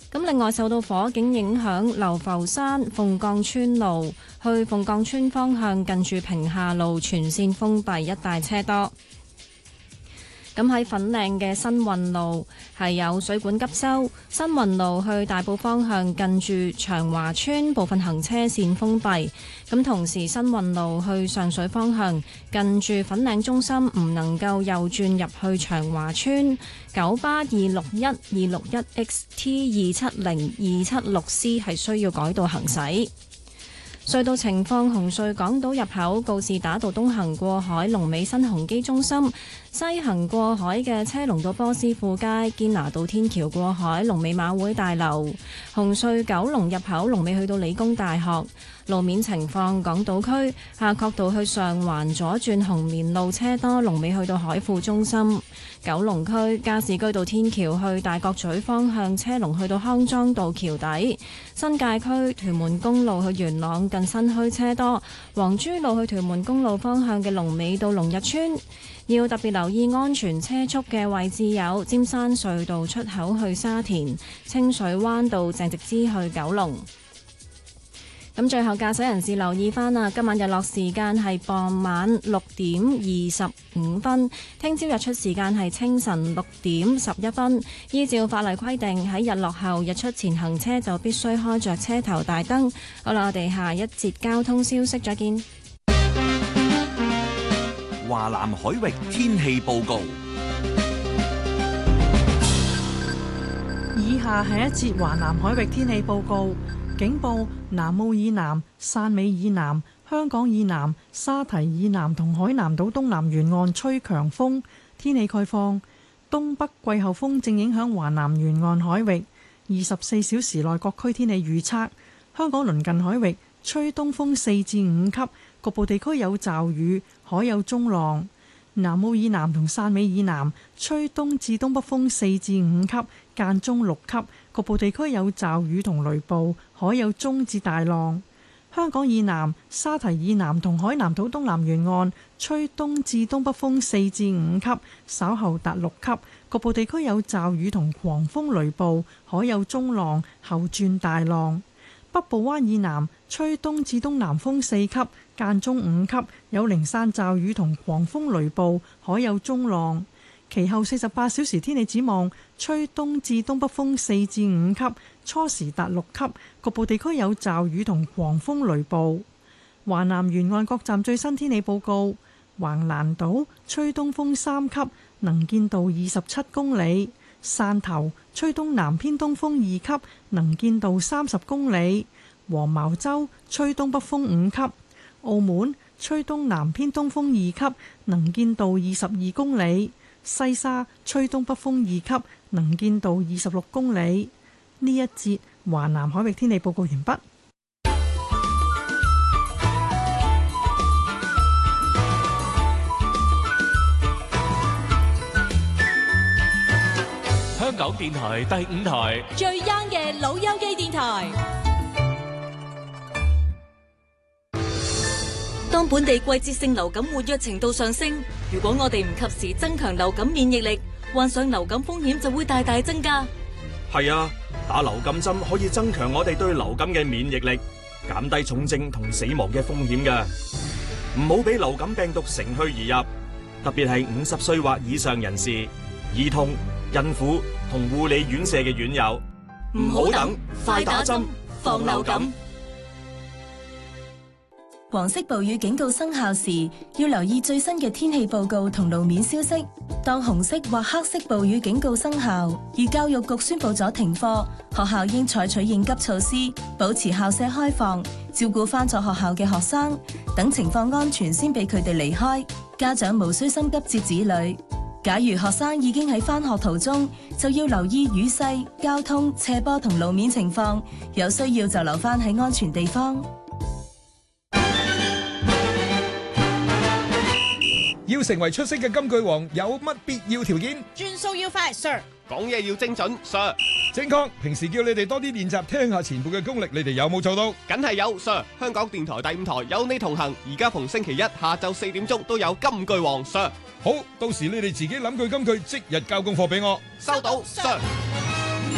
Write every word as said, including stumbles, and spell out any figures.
咁另外受到火警影響，流浮山鳳崗村路去鳳崗村方向近住屏廈路全線封閉，一帶車多。咁喺粉嶺嘅新運路係有水管急修，新運路去大埔方向近住長華村部分行車線封閉。咁同時新運路去上水方向近住粉嶺中心唔能夠右轉入去長華村。九巴二六一、二六一 X T 二七零、二七六 C 係需要改道行駛。隧道情況：紅隧港島入口告士打道東行過海，龍尾新鴻基中心；西行過海嘅車龍到波斯富街、堅拿道天橋過海，龍尾馬會大樓。紅隧九龍入口龍尾去到理工大學。路面情況：港島區夏慤道去上環左轉紅棉路車多，龍尾去到海富中心。九龍區加士居道天橋去大角咀方向車龍去到康莊道橋底。新界區屯門公路去元朗近新墟車多，黃珠路去屯門公路方向嘅龍尾到龍日村。要特別留意安全車速嘅位置有尖山隧道出口去沙田、清水灣道鄭直支去九龍。咁最後駕駛人士留意翻啊，今晚日落時間係傍晚六點二十五分，聽朝日出時間係清晨六點十一分。依照法例規定，喺日落後日出前行車就必須開着車頭大燈。好啦，我哋下一節交通消息再見。 華南海域天氣報告。 以下係一節華南海域天氣報告。警報：南澳以南、汕尾以南、香港以南、沙堤以南同海南島東南沿岸吹強風。天氣概況：東北季候風正影響華南沿岸海域。二十四小時內各區天氣預測：香港鄰近海域吹東風四至五級，局部地區有驟雨，海有中浪。南澳以南同汕尾以南吹東至東北風四至五級，間中六級，局部地區有驟雨同雷暴，海有中至大浪。香港以南、沙堤以南同海南島東南沿岸吹東至東北風四至五級，稍後達六級，局部地區有驟雨同狂風雷暴，海有中浪，後轉大浪。北部灣以南吹東至東南風四級，間中五級，有零散驟雨同狂風雷暴，海有中浪。其後四十八小時天氣展望，吹東至東北風四至五級，初時達六級，局部地區有驟雨同狂風雷暴。華南沿岸各站最新天氣報告：橫瀾島吹東風三級，能見度二十七公里；汕頭吹東南偏東風二級，能見度三十公里；黃茅洲吹東北風五級；澳門吹東南偏東風二級，能見度二十二公里；西沙吹東北風二級，能見度二十六公里。呢一節華南海域天氣報告完畢。 香港電台第五台最 young 嘅老友記電台。當本地季節性流感活躍程度上升，如果我哋唔及時增強流感免疫力，患上流感風險就會大大增加。 係啊，打流感針可以增強我哋對流感嘅免疫力，減低重症同死亡嘅風險㗎。唔好俾流感病毒乘虛而入，特別係五十歲或以上人士、兒童、孕婦同護理院舍嘅院友。 唔好等，快打針，防流感。黃色暴雨警告生效時，要留意最新嘅天氣報告同路面消息。當紅色或黑色暴雨警告生效，而教育局宣布咗停課，學校應採取應急措施，保持校舍開放，照顧返咗學校嘅學生，等情況安全先俾佢哋離開。家長無需心急接子女。假如學生已經喺返學途中，就要留意雨勢、交通、斜坡同路面情況，有需要就留返喺安全地方。 要成為出色嘅金句王，有乜必要條件？ 轉數要快 ，Sir。 講嘢要精準 ，Sir。 正確。平時叫你哋多啲練習，聽下前輩嘅功力，你哋有冇做到？ 梗係有 ，Sir。香港電台第五台有你同行，而家逢星期一下晝四點鐘都有金句王 ，Sir。 好，到時你哋自己諗句金句，即日交功課俾我。 收到 ，Sir。